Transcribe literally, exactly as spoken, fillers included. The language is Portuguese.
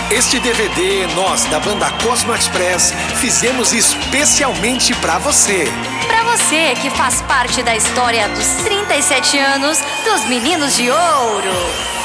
Este D V D nós da banda Cosmo Express fizemos especialmente pra você. Pra você que faz parte da história dos trinta e sete anos dos Meninos de Ouro.